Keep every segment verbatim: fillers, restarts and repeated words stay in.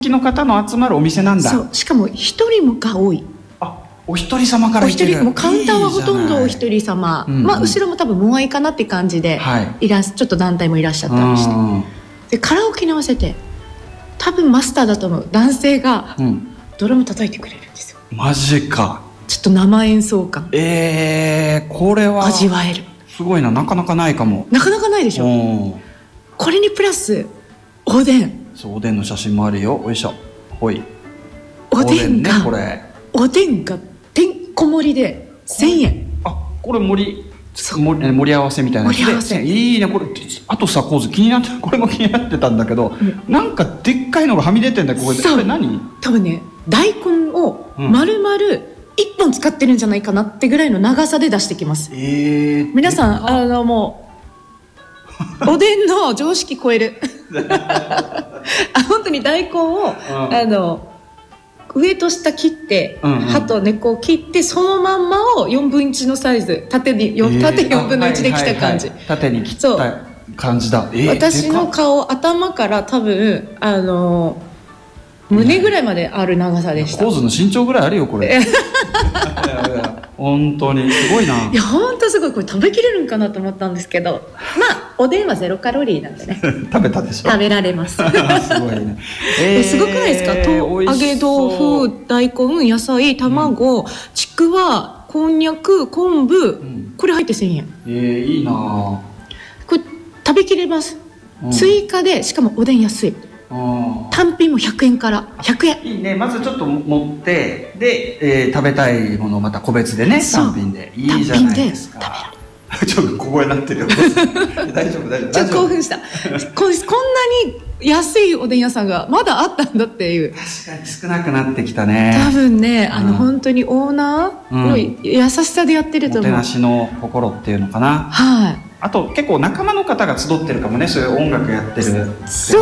の方の集まるお店なんだ。 そう、しかも一人もが多い。 あ、お一人様から行ける。 お一人もカウンターはほとんどお一人様。 いい、 まあ後ろも多分モアイかなって感じで、はい、いらちょっと団体もいらっしゃったりして、でカラオケに合わせて多分マスターだと思う男性がドラム叩いてくれるんですよ。 マジか。 ちょっと生演奏感、 えー、これは味わえる。 すごいな、なかなかないかも。 なかなかないでしょ。これにプラスおでん。 そう、おでんの写真もあるよ。おいしょ。ほい。 おでんが、 おでんね、これ。 おでんがてんこ盛りでせんえん。 あ、これ盛り盛り、盛り合わせみたいな。 盛り合わせ。 いいね、これ。あとさ、構図気になって、これも気になってたんだけど、うん、なんかでっかいのがはみ出てんだよ、ここで。これ何？ 多分ね、大根を丸々いっぽん使ってるんじゃないかなってぐらいの長さで出してきます。 えー、 皆さん、あのもうおでんの常識超えるあ、本当に大根を、うん、あの上と下切って、うんうん、葉と根っこを切ってそのまんまをよんぶんいちのサイズ、縦に、えー、縦よんぶんのいちで切った感じ、 はいはいはい、縦に切った感じだ。 えー、私の顔、頭から多分あの胸ぐらいまである長さでした。 構図の身長ぐらいあるよこれ本当にすごいな。 いや本当すごい。これ食べきれるんかなと思ったんですけど、まあおでんはゼロカロリーなんでね食べたでしょ。 食べられますすごいね、 えー、すごくないですか。と揚げ豆腐、大根、野菜、卵、ちくわ、こんにゃく、昆布、うん、これ入ってせんえん。 えー、いいな。 これ食べきれます、うん、追加で。しかもおでん安い。単品もひゃくえんからひゃくえん。 いいね。まずちょっと持ってで、えー、食べたいものをまた個別でね、単品でいいじゃないですか。ちょっと小声になってるよ大丈夫大丈夫。 ちょっと興奮したこ, こんなに安いおでん屋さんがまだあったんだっていう。 確かに少なくなってきたね。 多分ね、あの、うん、本当にオーナーの優しさでやってると思う、 うん、もてなしの心っていうのかな。 はい。 あと結構仲間の方が集ってるかもね、そういう音楽やってる、ね、 そう、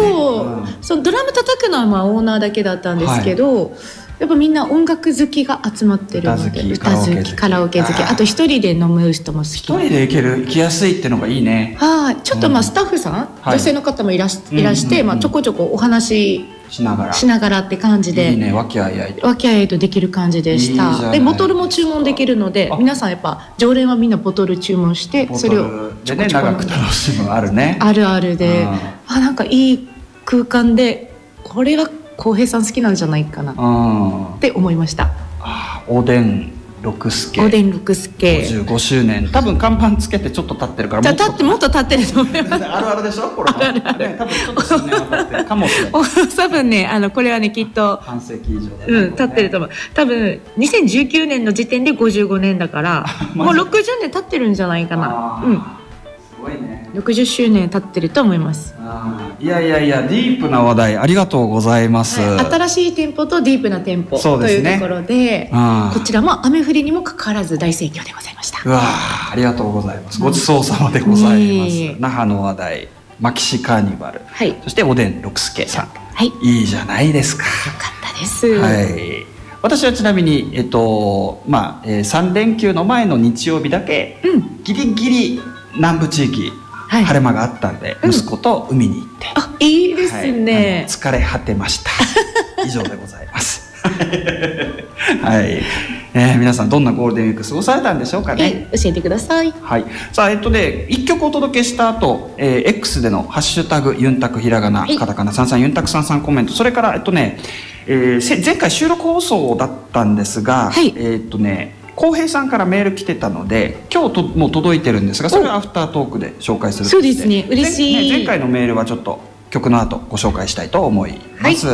うん、そのドラム叩くのはまあオーナーだけだったんですけど、はい、やっぱみんな音楽好きが集まってるので、 歌好き、歌好き、 カラオケ好き、あと一人で飲む人も好き。 一人で行ける、行きやすいっていうのがいいね。 はい、ちょっとまあスタッフさん、うん、女性の方もいら し,、はい、いらして、まあ、ちょこちょこお話しながらしながらって感じで、 いいね、和気あいあいと和気あいあいとできる感じでした。いいでボトルも注文できるので、皆さんやっぱ常連はみんなボトル注文して、それをでね、長く楽しむあるね。 あるあるで、あ、なんかいい空間で、これは浩平さん好きなんじゃないかなって思いました。 あ、おでん六助、 おでん六助ごじゅうごしゅうねん、多分看板つけてちょっと経ってるから、 もっと経ってもっと経ってると思います。 あるあるでしょこれも。あるある、ね、多分ちょっと数年は経ってるかもしれない多分ね、あのこれはねきっと半世紀以上だね、 うん、経ってると思う。多分にせんじゅうきゅうねんの時点でごじゅうごねんだからもうろくじゅうねん経ってるんじゃないかな。うん、すごいね。 ろくじゅっしゅうねん経ってると思います。 あ、いやいやいや、ディープな話題ありがとうございます、 はい、新しい店舗とディープな店舗、ね、というところで、こちらも雨降りにもかかわらず大盛況でございました。 うわ、ありがとうございます。ごちそうさまでございます。那覇の話題、マキシカーニバル、はい、そしておでん六助さん、はい、いいじゃないですか。よかったです。 はい、私はちなみに、えっとまあえー、さんれんきゅうの前の日曜日だけ、うん、ギリギリ南部地域、はい、晴れ間があったんで、うん、息子と海に行って、 あ、いいですね、 はい、疲れ果てました以上でございますはい、えー、皆さんどんなゴールデンウィーク過ごされたんでしょうかね、 はい、教えてください。 はい、さあ、えっとね、いっきょくお届けした後、えー、X でのハッシュタグユンタクひらがな、はい、カタカナさんさんユンタクさんさんコメント、それからえっとね、えー、前回収録放送だったんですが、はい、えー、っとね浩平さんからメール来てたので、今日ともう届いてるんですが、それはアフタートークで紹介するとして、 そうですね、嬉しい、 ね、前回のメールはちょっと曲の後ご紹介したいと思います、はい、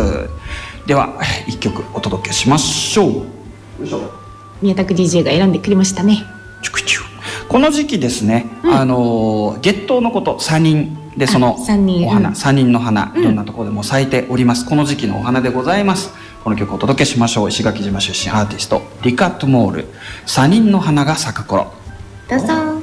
ではいっきょくお届けしましょう。よいしょ。 宮田 ディージェー が選んでくれましたね。 チュクチュ。この時期ですね、うん、あの月桃のこと、さんにんで、そのお花、さんにんの花、いろんなところでも咲いております、うん、この時期のお花でございます。この曲をお届けしましょう。石垣島出身アーティストリカ・トゥモール、さんにんの花が咲く頃。 どうぞ。